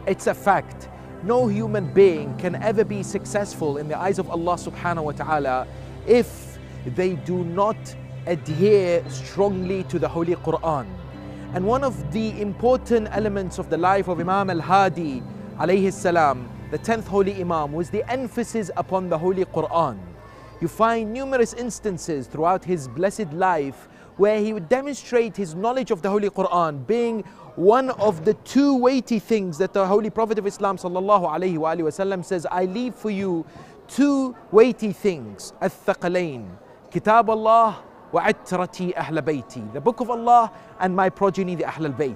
It's a fact. No human being can ever be successful in the eyes of Allah subhanahu wa ta'ala if they do not adhere strongly to the Holy Quran. And one of the important elements of the life of Imam al-Hadi alayhi salam, the 10th Holy Imam, was the emphasis upon the Holy Quran. You find numerous instances throughout his blessed life where he would demonstrate his knowledge of the Holy Quran being one of the two weighty things that the Holy Prophet of Islam sallallahu alaihi wasallam says, I leave for you two weighty things, al-thaqalain, kitab Allah wa atrati ahl bayti, the book of Allah and my progeny, the Ahl al-Bayt.